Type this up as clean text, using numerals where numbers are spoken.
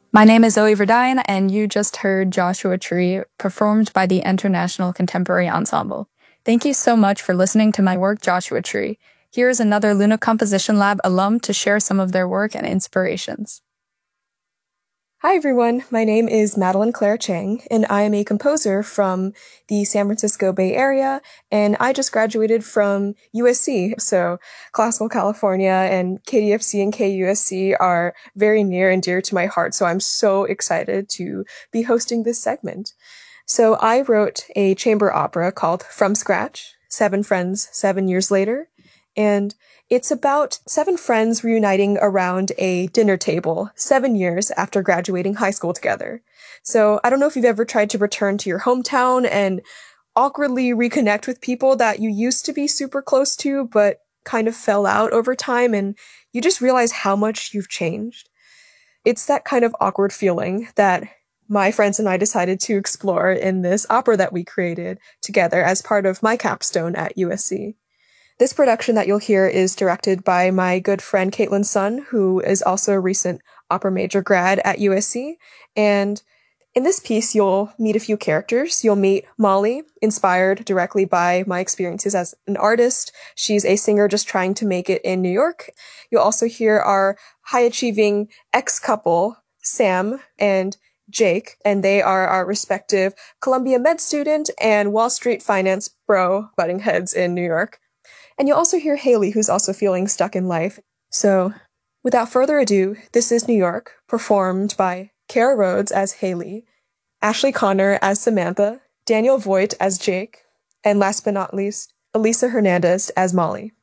My name is Zoe Verdine, and you just heard Joshua Tree performed by the International Contemporary Ensemble. Thank you so much for listening to my work, Joshua Tree. Here's another Luna Composition Lab alum to share some of their work and inspirations. Hi everyone, my name is Madeline Claire Chang, and I am a composer from the San Francisco Bay Area, and I just graduated from USC. So Classical California and KDFC and KUSC are very near and dear to my heart, so I'm so excited to be hosting this segment. So I wrote a chamber opera called From Scratch, Seven Friends, 7 Years Later, and it's about 7 friends reuniting around a dinner table 7 years after graduating high school together. So I don't know if you've ever tried to return to your hometown and awkwardly reconnect with people that you used to be super close to, but kind of fell out over time, and you just realize how much you've changed. It's that kind of awkward feeling that my friends and I decided to explore in this opera that we created together as part of my capstone at USC. This production that you'll hear is directed by my good friend Caitlin Sun, who is also a recent opera major grad at USC. And in this piece, you'll meet a few characters. You'll meet Molly, inspired directly by my experiences as an artist. She's a singer just trying to make it in New York. You'll also hear our high-achieving ex-couple, Sam and Jake, and they are our respective Columbia med student and Wall Street finance bro butting heads in New York. And you'll also hear Haley, who's also feeling stuck in life. So, without further ado, this is New York, performed by Kara Rhodes as Haley, Ashley Connor as Samantha, Daniel Voigt as Jake, and last but not least, Elisa Hernandez as Molly.